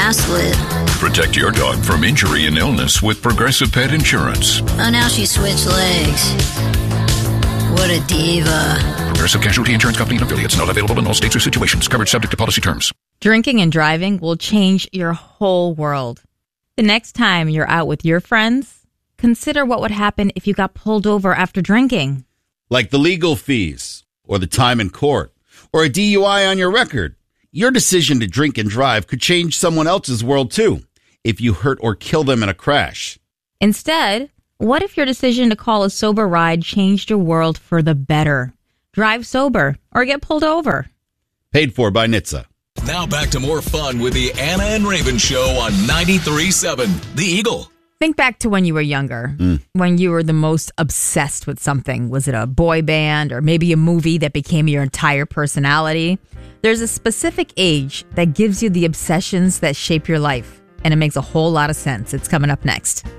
gaslit. Protect your dog from injury and illness with Progressive Pet Insurance. Oh, now she switched legs. What a diva. Progressive Casualty Insurance Company and affiliates. Not available in all states or situations. Coverage subject to policy terms. Drinking and driving will change your whole world. The next time you're out with your friends, consider what would happen if you got pulled over after drinking. Like the legal fees, or the time in court, or a DUI on your record. Your decision to drink and drive could change someone else's world too, if you hurt or kill them in a crash. Instead, what if your decision to call a sober ride changed your world for the better? Drive sober or get pulled over. Paid for by NHTSA. Now back to more fun with the Anna and Raven Show on 93.7 The Eagle. Think back to when you were younger, when you were the most obsessed with something. Was it a boy band or maybe a movie that became your entire personality? There's a specific age that gives you the obsessions that shape your life, and it makes a whole lot of sense. It's coming up next.